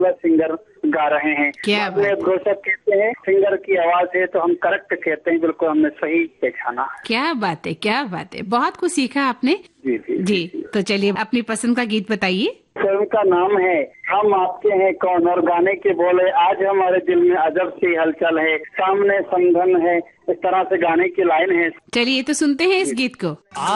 Singer गा रहे हैं। क्या बात है। घोषक कहते हैं सिंगर की आवाज है तो हम करेक्ट कहते हैं, बिल्कुल हमने सही पहचाना। क्या बात है, क्या बात है, बहुत कुछ सीखा आपने। जी जी जी, तो चलिए अपनी पसंद का गीत बताइए। फिल्म का नाम है हम आपके हैं कौन, और गाने के बोले आज हमारे दिल में अजब सी हलचल है, सामने समधन है, इस तरह से गाने की लाइन है। चलिए तो सुनते हैं इस गीत को।